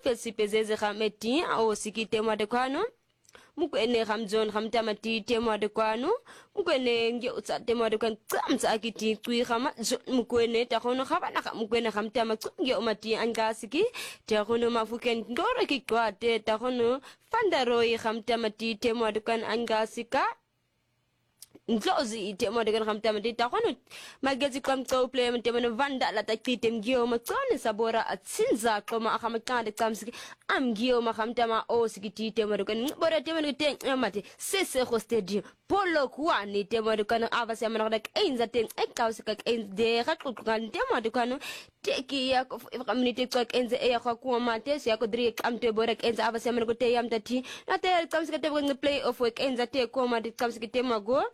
fesi pezeze khameti o sikite mwadekwano mukwene khamzon khamtamati temwadekwano mukwene nge utsate mwadekwan tsamtsa akiti twi khama mukwene takhono khabana mukwene khamtama nge umati angasiki takhono mafuken ndore kikwate takhono fandaroi khamtamati temwadekwan angasika Nzozi itemo de kan tamati ta kono magezi kam to play men temene vanda la ta kitem gio ma tsone sabora atsinza ko ma akama kande kamsi am gio ma khamtama o sikiti temo de kan bora temene te mate sese ho stadium polo kwani temo de kan avasi amana da einza te ekausi ka de ga kan temo de kan teki ya ko community ko enze e ya ko mate se ya ko dri am te bora enza avasi amana ko te yam tati na te kamsi ka te play off work enza te ko ma de kamsi te mago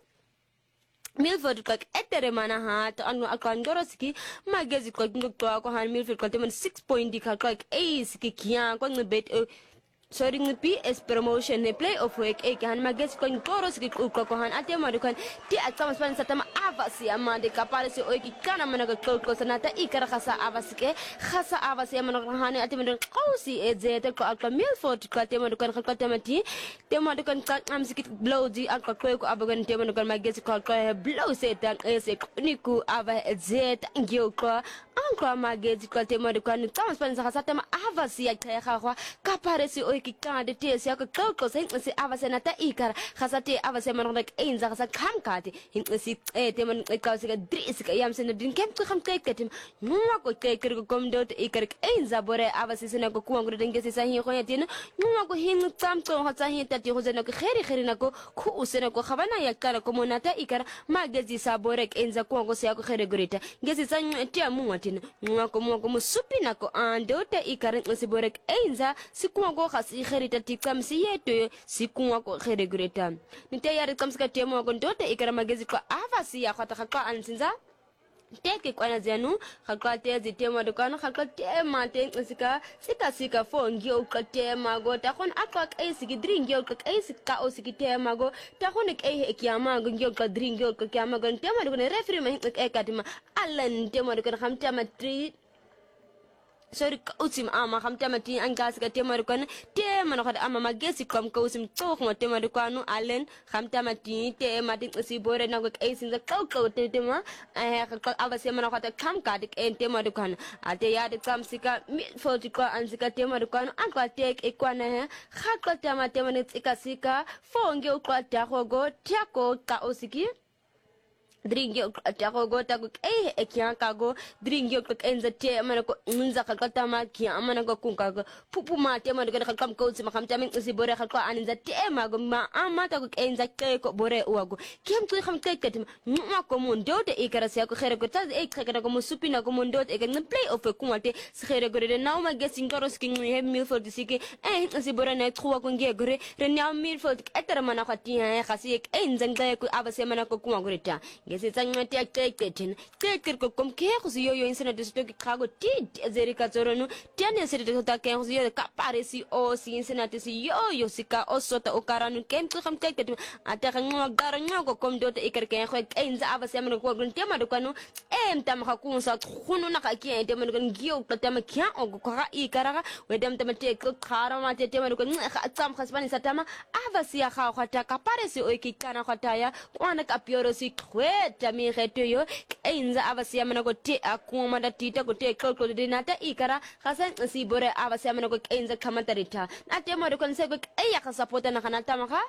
Milford kak etere mana hat anu akan goroski magezi ko ngto ko han Milford ko temen 6 point di kak ace ki kian ko ngebet sorry PS promotion ne play of work e kan magezi ko goroski ko han atema de kan ti akama span satama avasi amade kapare se o ki kana mana ko sanata ikara khasa avasi ke khasa avasi amana han atema de qausi e zete ko akam Milford ko atema de kan ko temati tema de kan am sikit blow di akko ko abagan tema de kan magezi ko blow setan ese niku ava zet ngio ko anko magezi ko tema de kan tama span khasa tema avasi ya khakwa kapare se o ki kana de tes ya ko se avasi nata ikara khasa te avasi amana de enza khasa khamkati hinqisi tema ka se dris ka yam sen din kem ko kham ke ketim nwa ko ke ko komdo te ikar enza bore avasi sena ko kuangu de ngesi sa hi ko yatin nwa ko hin tam to ha sa hi tati ho zena ko kheri na ko khu usena ko khabana ya kala ko monata ikara magezi sa bore enza kuangu se ko kheri gurita ngesi sa ti amu watin nwa ko mo ko musupi na ko ando te ikar ngesi bore enza si kuangu khasi kheri tati kam si yeto si kuangu kheri gurita nite yare kam ska temo ko ndote ikara magezi ko avasi ya khata khaka ansinza teke kwana zenu khaka te zitemo de kana khaka tema te sika fongi o katema go ta khon akwa kaisi gidringi o kaisi ka o sikitema go ta khon ke kiyama go ngi ka dringi o kiyama go tema de referee ma katima allan tema de kana khamtama tri sorry usim ama khamtama ti angas ka tema de kana tema no khada ama magesi kam ka usim to khmo tema de kanu allen khamtama ti tema de si bore na go kaisi za ka tema ka avase mana khata kam ka de tema de kana ate ya de kam sika Milford ko anzika tema de kanu an ka tek e kwana kha tema ne tsika sika fonge o kwa ta go tiako ka osiki dringi tako go tako kya kago dringi ko enza te mana ko unza kalkata ma kya mana ko kunka go pupu ma te mana ko kam ko sima kam tamin usi bore ko aninza te ma go ma amata ko enza ke ko bore uago kem tu kham ke ketim ma ko mun do te ikara se ko khere ko ta e khere ko musupi na ko mun do te ke play of ko mate khere go de na ma gesin goros king he Milford sike usi bore na tro ko nge gore re nya Milford etera mana khati ha khasi enza ngai ko abase mana ko kuma gorita ngesi tsangati akeketin tekir ko kom ke khusi yo insana de stoki khago ti zerika zoronu tiane sere de ta ke khusi yo ka paresi o si insana te si yo sika o sota o karanu kem ko kham keketin ata khang garanya ko kom do te ikar ke kho enza avase amana ko gun tema do kanu tam kha ku sa khunu na ka ki te man gun giyo ta tema kya o ko ka ikara we dem tema te ko khara ma te tema do kan tsam khasbani satama avase ya kha khata ka paresi o ki kana khataya kwana ka pioro si tami kheto yo enza avasi amana ko te akuma da tita ko te ko de nata ikara khasa si bore avasi amana ko enza kamatarita nate mo de kon se ko eya ka supporta na kana tamaka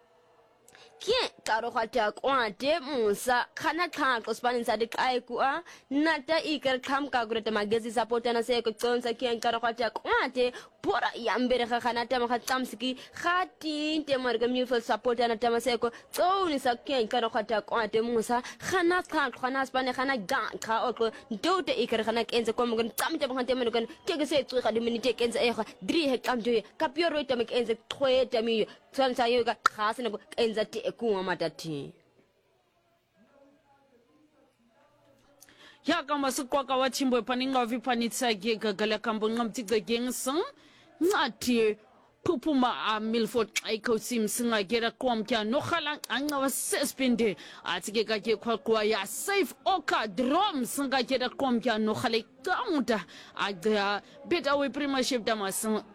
kien karo khata kwante musa khana kha ko spanin sa de kai ku a nata ikar kham ka gure te magezi supporta na se ko konsa kien karo khata kwante pora yambere khana tama khatamski khati te marga Milford supporta na tama se ko tsoni sa kien karo khata kwante musa khana spane khana gan kha o ko dote ikar khana kenze ko mgon tamte khante men ko tege se tsu khadi minute kenze e kha dri he kam joye kapioro tama kenze khoeta mi tsansa yo ka khasene ko kenza te kuwa matati ya kama sikwa ka wachimbo paninga vipanitsa ge gagala kambo ngamtiga gengsan ngati pupuma a Milford aiko simsinga gera kwamkya no khala anga wa suspende atige ka ke kwa ya safe oka drum singa gera kwamkya no khale kamuta aga beta we prima shift damasan